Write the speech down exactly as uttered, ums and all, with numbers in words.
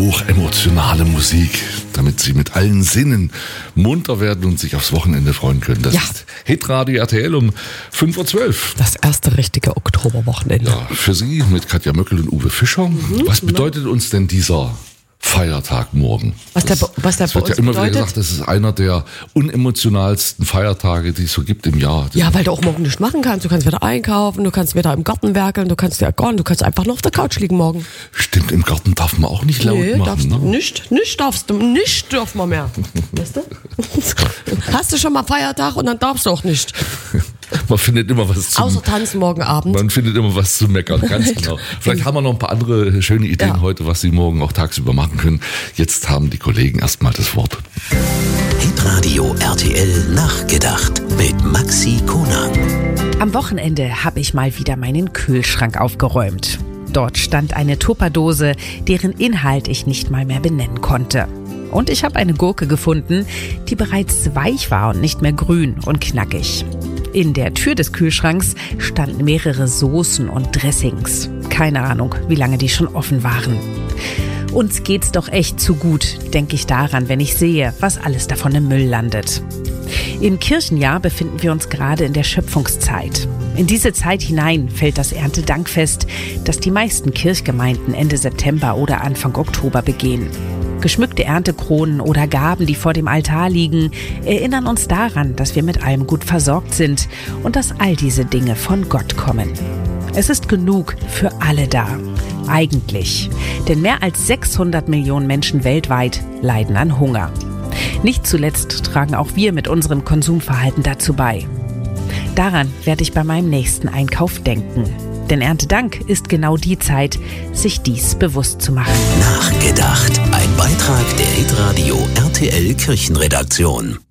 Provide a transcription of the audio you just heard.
hochemotionale Musik, damit Sie mit allen Sinnen munter werden und sich aufs Wochenende freuen können. Das Ja. ist Hitradio R T L um fünf Uhr zwölf. Das erste richtige Oktoberwochenende. Ja, für Sie mit Katja Möckel und Uwe Fischer. Mhm, Was bedeutet uns denn dieser Feiertag morgen? Was der, was der Es bei wird ja uns immer wieder bedeutet? gesagt, das ist einer der unemotionalsten Feiertage, die es so gibt im Jahr. Ja, weil du auch morgen nichts machen kannst. Du kannst wieder einkaufen, du kannst wieder im Garten werkeln, du kannst ja gar nicht, du kannst einfach nur auf der Couch liegen morgen. Stimmt, im Garten darf man auch nicht laut Nee, machen. darfst Ne? du nicht, nicht darfst du, nicht dürfen wir mehr. Weißt du? Hast du schon mal Feiertag und dann darfst du auch nicht. Man findet immer was zu Außer tanzen morgen Abend. Man findet immer was zu meckern, ganz genau. Vielleicht haben wir noch ein paar andere schöne Ideen Ja. heute, was Sie morgen auch tagsüber machen können. Jetzt haben die Kollegen erstmal das Wort. Hitradio R T L nachgedacht mit Maxi Konang. Am Wochenende habe ich mal wieder meinen Kühlschrank aufgeräumt. Dort stand eine Tupperdose, deren Inhalt ich nicht mal mehr benennen konnte. Und ich habe eine Gurke gefunden, die bereits weich war und nicht mehr grün und knackig. In der Tür des Kühlschranks standen mehrere Soßen und Dressings. Keine Ahnung, wie lange die schon offen waren. Uns geht's doch echt zu gut, denke ich daran, wenn ich sehe, was alles davon im Müll landet. Im Kirchenjahr befinden wir uns gerade in der Schöpfungszeit. In diese Zeit hinein fällt das Erntedankfest, das die meisten Kirchgemeinden Ende September oder Anfang Oktober begehen. Geschmückte Erntekronen oder Gaben, die vor dem Altar liegen, erinnern uns daran, dass wir mit allem gut versorgt sind und dass all diese Dinge von Gott kommen. Es ist genug für alle da. Eigentlich. Denn mehr als sechshundert Millionen Menschen weltweit leiden an Hunger. Nicht zuletzt tragen auch wir mit unserem Konsumverhalten dazu bei. Daran werde ich bei meinem nächsten Einkauf denken. Denn Erntedank ist genau die Zeit, sich dies bewusst zu machen. Nachgedacht. Ein Beitrag der Hitradio R T L Kirchenredaktion.